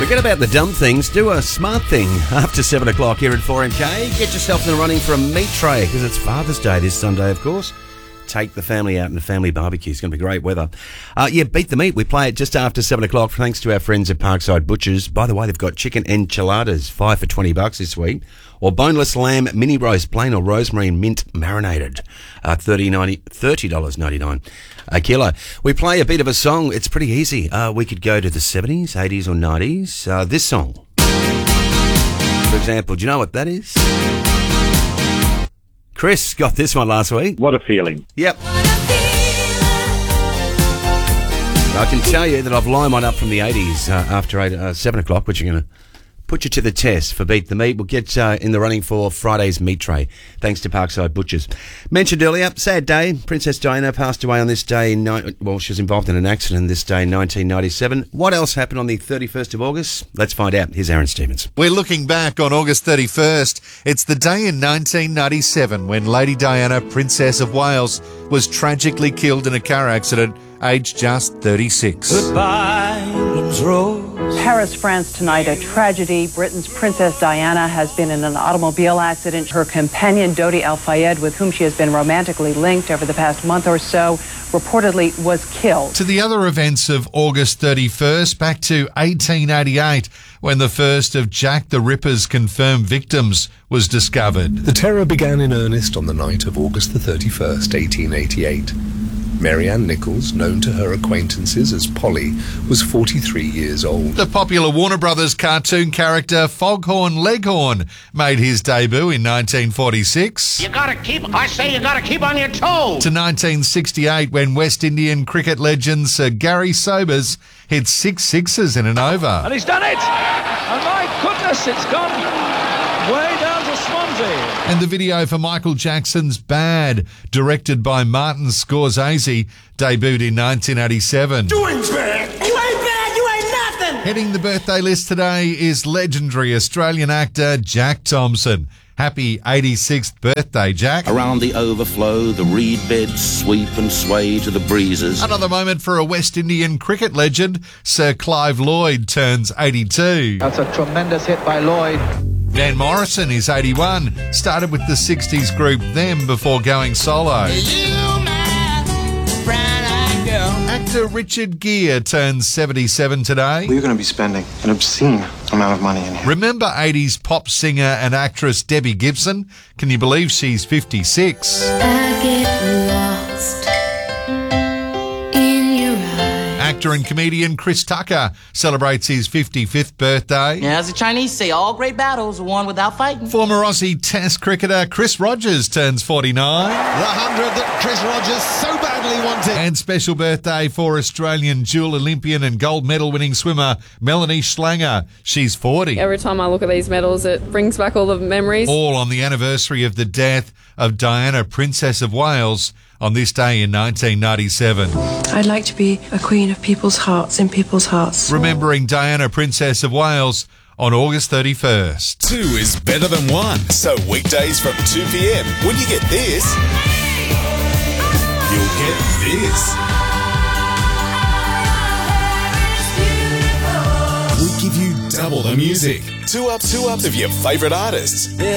Forget about the dumb things. Do a smart thing after 7 o'clock here at 4MK. Get yourself in the running for a meat tray because it's Father's Day this Sunday, of course. Take the family out in a family barbecue. It's going to be great weather. Beat the meat. We play it just after 7 o'clock thanks to our friends at Parkside Butchers. By the way, they've got chicken enchiladas, 5 for $20 this week. Or boneless lamb mini roast, plain or rosemary and mint marinated, $30.99 a kilo. We play a bit of a song. It's pretty easy. We could go to the 70s, 80s or 90s. This song, for example, do you know what that is? Chris got this one last week. What a feeling. Yep. I can tell you that I've lined one up from the 80s after 7 o'clock, which are going to put you to the test for Beat the Meat. We'll get in the running for Friday's meat tray, thanks to Parkside Butchers. Mentioned earlier, sad day. Princess Diana passed away on this day. She was involved in an accident this day in 1997. What else happened on the 31st of August? Let's find out. Here's Aaron Stevens. We're looking back on August 31st. It's the day in 1997 when Lady Diana, Princess of Wales, was tragically killed in a car accident, aged just 36. Goodbye, England's rose. Paris, France tonight, a tragedy. Britain's Princess Diana has been in an automobile accident. Her companion, Dodi Al-Fayed, with whom she has been romantically linked over the past month or so, reportedly was killed. To the other events of August 31st, back to 1888, when the first of Jack the Ripper's confirmed victims was discovered. The terror began in earnest on the night of August the 31st, 1888. Mary Ann Nichols, known to her acquaintances as Polly, was 43 years old. The popular Warner Brothers cartoon character Foghorn Leghorn made his debut in 1946. You gotta keep on your toes. To 1968, when West Indian cricket legend Sir Gary Sobers hit 6 sixes in an over. And he's done it! And my goodness, it's gone way down to Swansea. And the video for Michael Jackson's Bad, directed by Martin Scorsese, debuted in 1987. Doing's bad. You ain't bad, you ain't nothing. Heading the birthday list today is legendary Australian actor Jack Thompson. Happy 86th birthday, Jack. Around the overflow, the reed beds sweep and sway to the breezes. Another moment for a West Indian cricket legend. Sir Clive Lloyd turns 82. That's a tremendous hit by Lloyd. Van Morrison is 81. Started with the 60s group Them before going solo. Actor Richard Gere turns 77 today. We're going to be spending an obscene amount of money in here. Remember 80s pop singer and actress Debbie Gibson? Can you believe she's 56? I get lost in your eyes. Actor and comedian Chris Tucker celebrates his 55th birthday. Yeah, as the Chinese say, all great battles are won without fighting. Former Aussie Test cricketer Chris Rogers turns 49. The 100 that Chris Rogers so badly wanted. And special birthday for Australian dual Olympian and gold medal winning swimmer Melanie Schlanger. She's 40. Every time I look at these medals, it brings back all the memories. All on the anniversary of the death of Diana, Princess of Wales, on this day in 1997. I'd like to be a queen of people's hearts, in people's hearts. Remembering Diana, Princess of Wales, on August 31st. 2 is better than 1. So weekdays from 2 p.m, when you get this, you'll get this. We'll give you double the music. 2 ups of your favourite artists.